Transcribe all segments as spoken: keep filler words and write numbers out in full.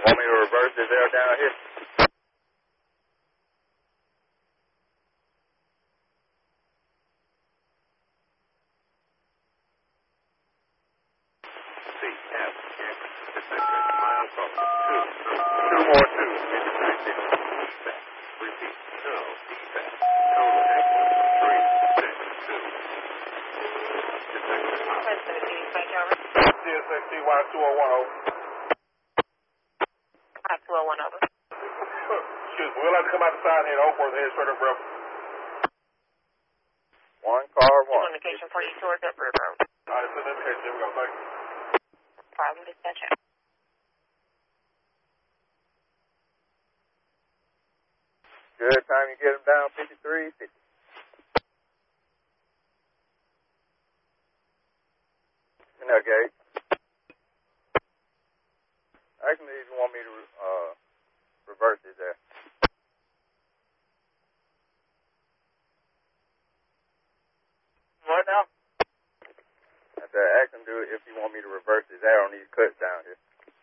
Want me to reverse this air down here? C, F, X, mile from two, two more two, fifty-three fifty. Repeat, no, defect, total X, three, six, two. C S X T Y two oh one over. Y two oh one over. Excuse me, we'll have to come out the side here to Oak Worth, head straight up river. One car, one. Indication for you towards up River Road. All right, send indication, here we go, thank you. Problem dispatch. Good time you get them down, fifty-three fifty. In that gate. Actually, you want me to uh, reverse it there. What now? I said, ask him do it if you want me to reverse his air on these cuts down here.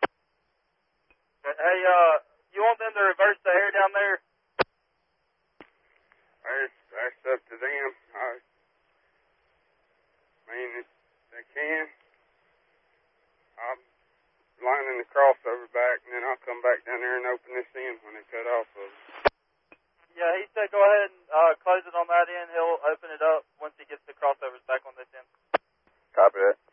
Hey, uh, you want them to reverse the air down there? That's, that's up to them. I mean, if they can. I'm lining the crossover back, and then I'll come back down there and open this in when they cut off of it. Yeah, he said go ahead and uh, close it on that end. He'll open it up once he gets the crossovers back on this end. Copy that.